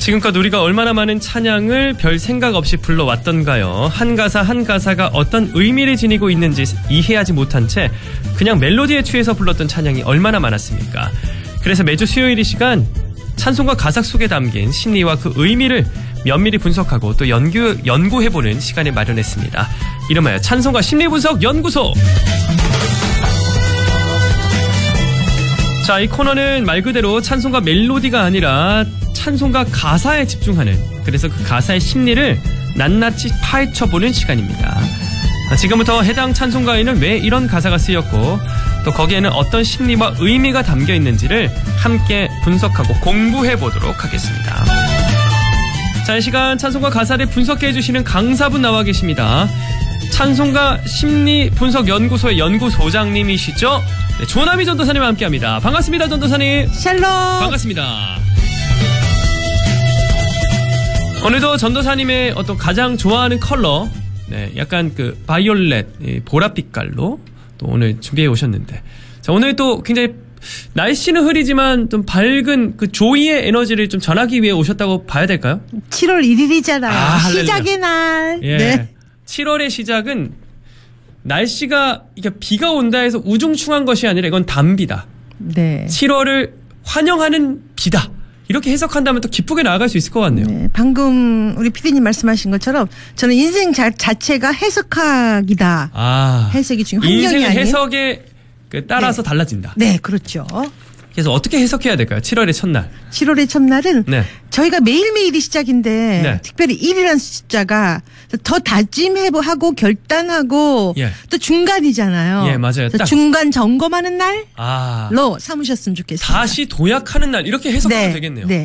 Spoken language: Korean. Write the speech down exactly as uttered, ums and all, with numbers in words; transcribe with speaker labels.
Speaker 1: 지금껏 우리가 얼마나 많은 찬양을 별 생각 없이 불러왔던가요? 한 가사 한 가사가 어떤 의미를 지니고 있는지 이해하지 못한 채 그냥 멜로디에 취해서 불렀던 찬양이 얼마나 많았습니까? 그래서 매주 수요일 이 시간 찬송과 가사 속에 담긴 심리와 그 의미를 면밀히 분석하고 또 연구, 연구해보는 시간을 마련했습니다. 이름하여 찬송가 심리분석 연구소! 자, 이 코너는 말 그대로 찬송가 멜로디가 아니라 찬송가 가사에 집중하는, 그래서 그 가사의 심리를 낱낱이 파헤쳐보는 시간입니다. 지금부터 해당 찬송가에는 왜 이런 가사가 쓰였고 또 거기에는 어떤 심리와 의미가 담겨 있는지를 함께 분석하고 공부해보도록 하겠습니다. 자, 이 시간 찬송가 가사를 분석해 주시는 강사분 나와 계십니다. 찬송가 심리분석연구소의 연구소장님이시죠? 네, 조남희 전도사님과 함께합니다. 반갑습니다, 전도사님.
Speaker 2: 샬롬.
Speaker 1: 반갑습니다. 오늘도 전도사님의 어떤 가장 좋아하는 컬러, 네, 약간 그 바이올렛, 보랏빛깔로 또 오늘 준비해 오셨는데, 자, 오늘 또 굉장히 날씨는 흐리지만 좀 밝은 그 조이의 에너지를 좀 전하기 위해 오셨다고 봐야 될까요?
Speaker 2: 칠월 일일이잖아요.
Speaker 1: 아,
Speaker 2: 시작의 날.
Speaker 1: 예.
Speaker 2: 네.
Speaker 1: 칠월의 시작은 날씨가 이게 비가 온다 해서 우중충한 것이 아니라 이건 단비다.
Speaker 2: 네.
Speaker 1: 칠월을 환영하는 비다. 이렇게 해석한다면 또 기쁘게 나아갈 수 있을 것 같네요.
Speaker 2: 네. 방금 우리 피디님 말씀하신 것처럼 저는 인생 자, 자체가 해석학이다.
Speaker 1: 아,
Speaker 2: 해석이 중요한 환경이
Speaker 1: 인생은
Speaker 2: 아닌.
Speaker 1: 해석에 따라서
Speaker 2: 네.
Speaker 1: 달라진다.
Speaker 2: 네, 그렇죠.
Speaker 1: 그래서 어떻게 해석해야 될까요? 칠월의 첫날.
Speaker 2: 칠월의 첫날은
Speaker 1: 네.
Speaker 2: 저희가 매일매일이 시작인데
Speaker 1: 네.
Speaker 2: 특별히 일이라는 숫자가 더 다짐하고 결단하고
Speaker 1: 예.
Speaker 2: 또 중간이잖아요.
Speaker 1: 예, 맞아요.
Speaker 2: 그래서
Speaker 1: 딱.
Speaker 2: 중간 점검하는 날로
Speaker 1: 아,
Speaker 2: 삼으셨으면 좋겠습니다.
Speaker 1: 다시 도약하는 날 이렇게 해석하면
Speaker 2: 네.
Speaker 1: 되겠네요.
Speaker 2: 네.